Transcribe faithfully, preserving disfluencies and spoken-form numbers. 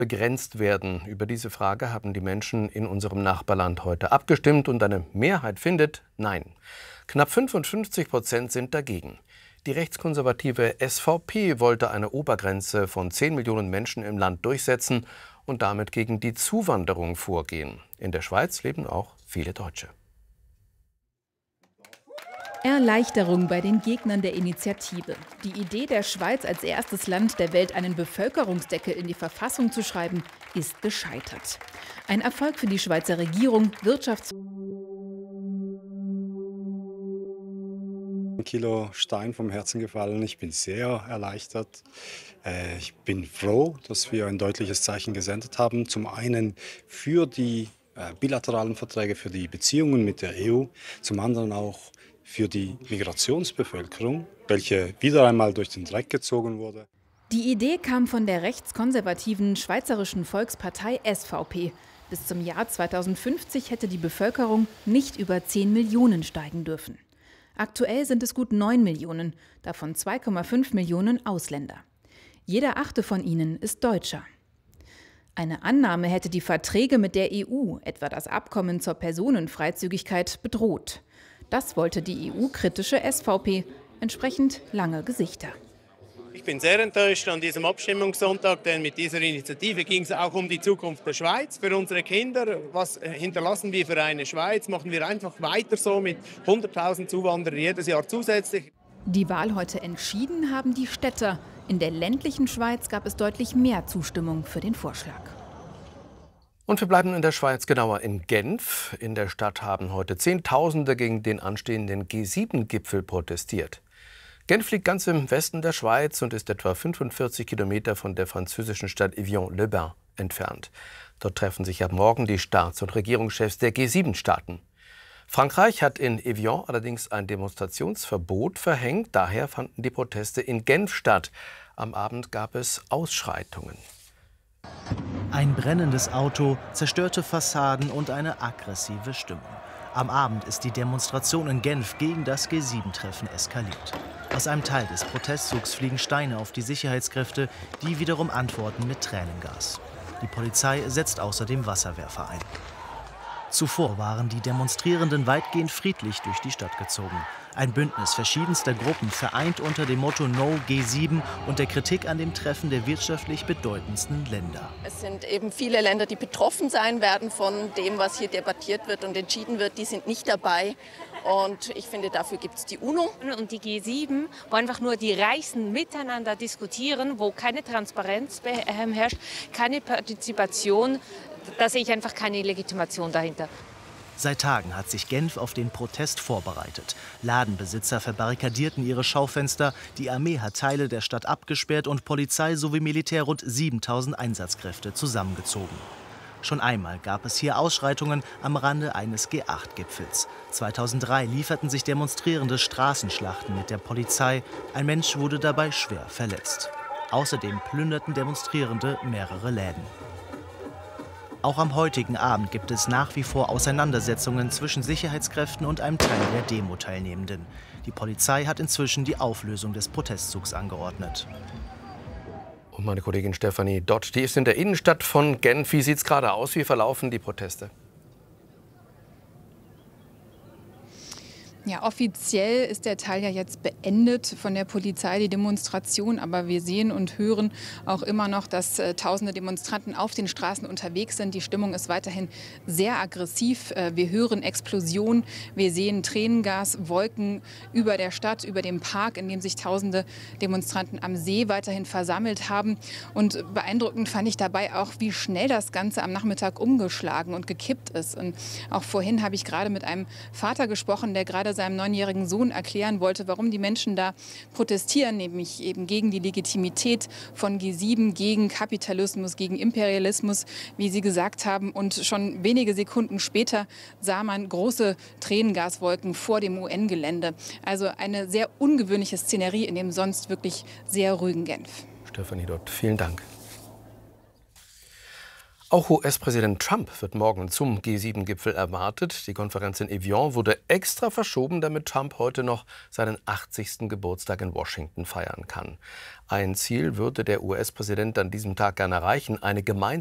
begrenzt werden? Über diese Frage haben die Menschen in unserem Nachbarland heute abgestimmt und eine Mehrheit findet Nein. Knapp fünfundfünfzig Prozent sind dagegen. Die rechtskonservative S V P wollte eine Obergrenze von zehn Millionen Menschen im Land durchsetzen und damit gegen die Zuwanderung vorgehen. In der Schweiz leben auch viele Deutsche. Erleichterung bei den Gegnern der Initiative. Die Idee der Schweiz als erstes Land der Welt einen Bevölkerungsdeckel in die Verfassung zu schreiben, ist gescheitert. Ein Erfolg für die Schweizer Regierung, Wirtschafts- Ein Kilo Stein vom Herzen gefallen. Ich bin sehr erleichtert. Ich bin froh, dass wir ein deutliches Zeichen gesendet haben. Zum einen für die bilateralen Verträge, für die Beziehungen mit der E U, zum anderen auch für die Migrationsbevölkerung, welche wieder einmal durch den Dreck gezogen wurde. Die Idee kam von der rechtskonservativen Schweizerischen Volkspartei S V P. Bis zum Jahr zweitausendfünfzig hätte die Bevölkerung nicht über zehn Millionen steigen dürfen. Aktuell sind es gut neun Millionen, davon zwei Komma fünf Millionen Ausländer. Jeder achte von ihnen ist Deutscher. Eine Annahme hätte die Verträge mit der E U, etwa das Abkommen zur Personenfreizügigkeit, bedroht. Das wollte die E U-kritische S V P, entsprechend lange Gesichter. Ich bin sehr enttäuscht an diesem Abstimmungssonntag, denn mit dieser Initiative ging es auch um die Zukunft der Schweiz, für unsere Kinder. Was hinterlassen wir für eine Schweiz? Machen wir einfach weiter so mit hunderttausend Zuwanderern jedes Jahr zusätzlich? Die Wahl heute entschieden haben die Städter. In der ländlichen Schweiz gab es deutlich mehr Zustimmung für den Vorschlag. Und wir bleiben in der Schweiz, genauer in Genf. In der Stadt haben heute Zehntausende gegen den anstehenden G sieben Gipfel protestiert. Genf liegt ganz im Westen der Schweiz und ist etwa fünfundvierzig Kilometer von der französischen Stadt Evian-le-Bain entfernt. Dort treffen sich ab morgen die Staats- und Regierungschefs der G sieben Staaten. Frankreich hat in Evian allerdings ein Demonstrationsverbot verhängt. Daher fanden die Proteste in Genf statt. Am Abend gab es Ausschreitungen. Ein brennendes Auto, zerstörte Fassaden und eine aggressive Stimmung. Am Abend ist die Demonstration in Genf gegen das G sieben Treffen eskaliert. Aus einem Teil des Protestzugs fliegen Steine auf die Sicherheitskräfte, die wiederum antworten mit Tränengas. Die Polizei setzt außerdem Wasserwerfer ein. Zuvor waren die Demonstrierenden weitgehend friedlich durch die Stadt gezogen. Ein Bündnis verschiedenster Gruppen vereint unter dem Motto No G sieben und der Kritik an dem Treffen der wirtschaftlich bedeutendsten Länder. Es sind eben viele Länder, die betroffen sein werden von dem, was hier debattiert wird und entschieden wird. Die sind nicht dabei. Und ich finde, dafür gibt es die UNO. Und die G sieben, wo einfach nur die Reichen miteinander diskutieren, wo keine Transparenz herrscht, keine Partizipation. Da sehe ich einfach keine Legitimation dahinter. Seit Tagen hat sich Genf auf den Protest vorbereitet. Ladenbesitzer verbarrikadierten ihre Schaufenster, die Armee hat Teile der Stadt abgesperrt und Polizei sowie Militär rund siebentausend Einsatzkräfte zusammengezogen. Schon einmal gab es hier Ausschreitungen am Rande eines G acht Gipfels. zweitausenddrei lieferten sich Demonstrierende Straßenschlachten mit der Polizei. Ein Mensch wurde dabei schwer verletzt. Außerdem plünderten Demonstrierende mehrere Läden. Auch am heutigen Abend gibt es nach wie vor Auseinandersetzungen zwischen Sicherheitskräften und einem Teil der Demo-Teilnehmenden. Die Polizei hat inzwischen die Auflösung des Protestzugs angeordnet. Und meine Kollegin Stefanie Dott, die ist in der Innenstadt von Genf. Wie sieht es gerade aus? Wie verlaufen die Proteste? Ja, offiziell ist der Teil ja jetzt beendet von der Polizei, die Demonstration. Aber wir sehen und hören auch immer noch, dass äh, tausende Demonstranten auf den Straßen unterwegs sind. Die Stimmung ist weiterhin sehr aggressiv. Äh, wir hören Explosionen, wir sehen Tränengaswolken über der Stadt, über dem Park, in dem sich tausende Demonstranten am See weiterhin versammelt haben. Und beeindruckend fand ich dabei auch, wie schnell das Ganze am Nachmittag umgeschlagen und gekippt ist. Und auch vorhin habe ich gerade mit einem Vater gesprochen, der gerade seinem neunjährigen Sohn erklären wollte, warum die Menschen da protestieren, nämlich eben gegen die Legitimität von G sieben, gegen Kapitalismus, gegen Imperialismus, wie sie gesagt haben. Und schon wenige Sekunden später sah man große Tränengaswolken vor dem U N-Gelände. Also eine sehr ungewöhnliche Szenerie in dem sonst wirklich sehr ruhigen Genf. Stefanie Dott, vielen Dank. Auch U S-Präsident Trump wird morgen zum G sieben Gipfel erwartet. Die Konferenz in Evian wurde extra verschoben, damit Trump heute noch seinen achtzigsten Geburtstag in Washington feiern kann. Ein Ziel würde der U S-Präsident an diesem Tag gerne erreichen: eine gemeinsame